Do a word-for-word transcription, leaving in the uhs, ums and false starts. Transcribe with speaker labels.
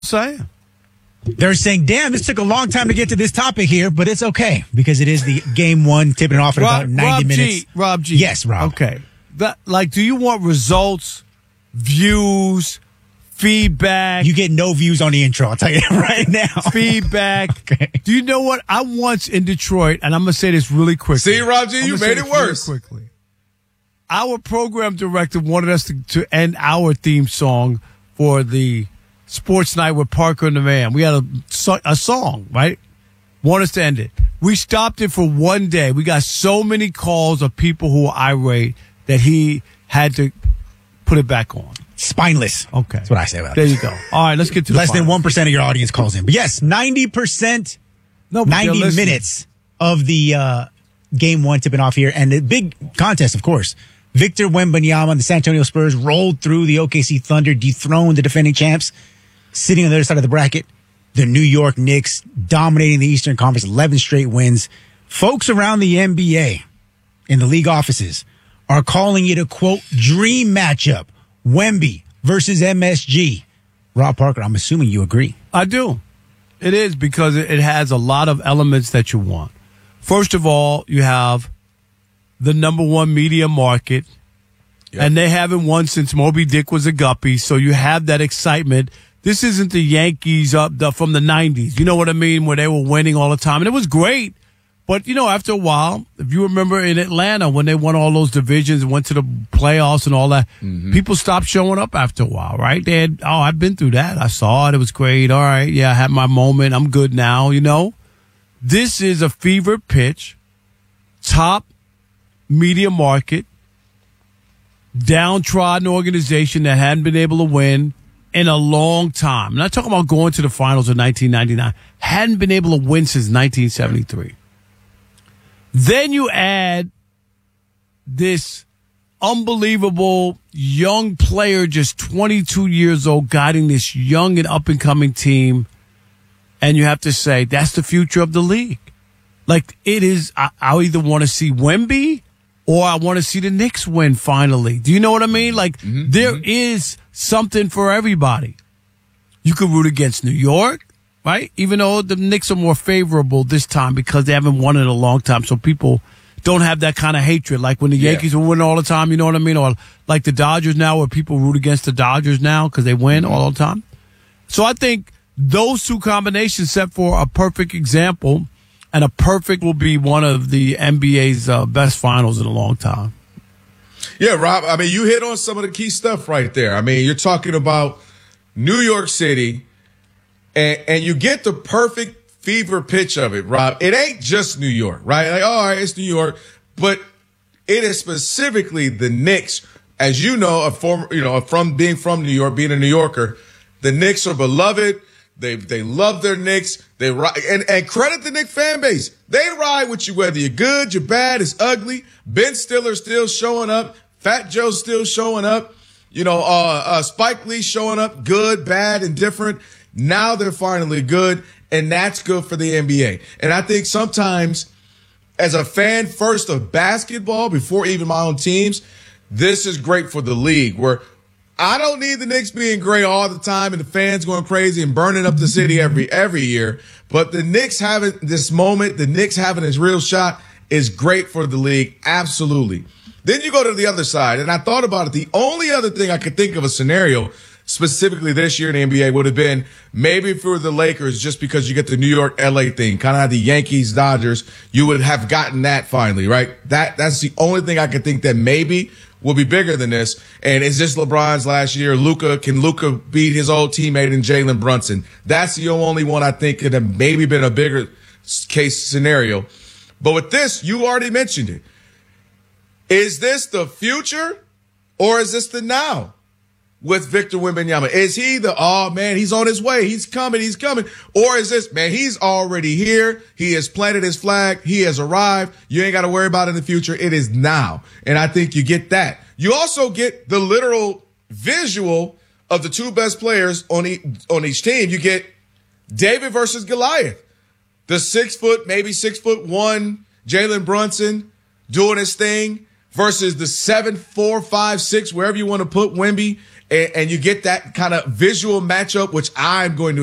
Speaker 1: saying.
Speaker 2: They're saying, damn, this took a long time to get to this topic here, but it's okay because it is the game one tipping off in
Speaker 1: Rob,
Speaker 2: about ninety
Speaker 1: Rob
Speaker 2: minutes.
Speaker 1: G, Rob G.
Speaker 2: Yes, Rob.
Speaker 1: Okay. That, like, do you want results, views, feedback?
Speaker 2: You get no views on the intro, I'll tell you that right now.
Speaker 1: Feedback.
Speaker 2: Okay.
Speaker 1: Do you know what? I once in Detroit, and I'm going to say this really quickly.
Speaker 3: See, Rob G,
Speaker 1: I'm
Speaker 3: you
Speaker 1: gonna
Speaker 3: made
Speaker 1: say
Speaker 3: it
Speaker 1: this really
Speaker 3: worse.
Speaker 1: Quickly. Our program director wanted us to, to end our theme song for the Sports Night with Parker and the Man. We had a, so- a song, right? Want us to end it. We stopped it for one day. We got so many calls of people who were irate that he had to put it back on.
Speaker 2: Spineless.
Speaker 1: Okay.
Speaker 2: That's what I say about
Speaker 1: There
Speaker 2: it.
Speaker 1: you go. All right, let's get to the
Speaker 2: Less than
Speaker 1: finals.
Speaker 2: one percent of your audience calls in. But yes, ninety percent,
Speaker 1: No, but they're
Speaker 2: ninety
Speaker 1: listening.
Speaker 2: minutes of the uh, game one tipping off here. And the big contest, of course. Victor Wembanyama and the San Antonio Spurs rolled through the O K C Thunder, dethroned the defending champs. Sitting on the other side of the bracket, the New York Knicks dominating the Eastern Conference, eleven straight wins. Folks around the N B A in the league offices are calling it a, quote, dream matchup. Wemby versus M S G. Rob Parker, I'm assuming you agree.
Speaker 1: I do. It is because it it has a lot of elements that you want. First of all, you have the number one media market,
Speaker 3: Yep.
Speaker 1: and they haven't won since Moby Dick was a guppy, so you have that excitement. This isn't the Yankees up the, from the nineties. You know what I mean? Where they were winning all the time. And it was great. But, you know, after a while, if you remember in Atlanta when they won all those divisions and went to the playoffs and all that, mm-hmm. people stopped showing up after a while, right? They had, oh, I've been through that. I saw it. It was great. All right. Yeah, I had my moment. I'm good now, you know? This is a fever pitch, top media market, downtrodden organization that hadn't been able to win in a long time. I'm not talking about going to the finals in nineteen ninety-nine. Hadn't been able to win since nineteen seventy-three. Then you add this unbelievable young player, just twenty-two years old, guiding this young and up-and-coming team, and you have to say, that's the future of the league. Like, it is, I, I either want to see Wemby or I want to see the Knicks win finally. Do you know what I mean? Like, mm-hmm. there is something for everybody. You could root against New York, right? Even though the Knicks are more favorable this time because they haven't won in a long time. So people don't have that kind of hatred. Like when the
Speaker 3: yeah.
Speaker 1: Yankees were winning all the time, you know what I mean? Or like the Dodgers now, where people root against the Dodgers now because they win mm-hmm. all the time. So I think those two combinations set for a perfect example, and a perfect will be one of the N B A's uh, best finals in a long time.
Speaker 3: Yeah, Rob, I mean, you hit on some of the key stuff right there. I mean, you're talking about New York City, and, and you get the perfect fever pitch of it, Rob. It ain't just New York, right? Like, all right, it's New York, but it is specifically the Knicks. As you know, a former, you know, from being from New York, being a New Yorker, the Knicks are beloved. They they love their Knicks. They ride, and, and credit the Knicks fan base. They ride with you whether you're good, you're bad, it's ugly. Ben Stiller's still showing up. Fat Joe's still showing up. You know, uh, uh, Spike Lee showing up, good, bad, and different. Now they're finally good, and that's good for the N B A. And I think sometimes, as a fan first of basketball, before even my own teams, this is great for the league, where I don't need the Knicks being great all the time and the fans going crazy and burning up the city every every year. But the Knicks having this moment, the Knicks having this real shot is great for the league. Absolutely. Then you go to the other side, and I thought about it. The only other thing I could think of a scenario specifically this year in the N B A would have been maybe for the Lakers, just because you get the New York L A thing, kind of the Yankees, Dodgers, you would have gotten that finally, right? That That's the only thing I could think that maybe will be bigger than this. And is this LeBron's last year? Luka, can Luka beat his old teammate in Jalen Brunson? That's the only one I think could have maybe been a bigger case scenario. But with this, you already mentioned it. Is this the future or is this the now with Victor Wembanyama? Is he the, oh man, he's on his way. He's coming. He's coming. Or is this, man, he's already here. He has planted his flag. He has arrived. You ain't got to worry about it in the future. It is now. And I think you get that. You also get the literal visual of the two best players on each, on each team. You get David versus Goliath. The six foot, maybe six foot one Jalen Brunson doing his thing versus the seven, four, five, six, wherever you want to put Wemby and, and you get that kind of visual matchup, which I'm going to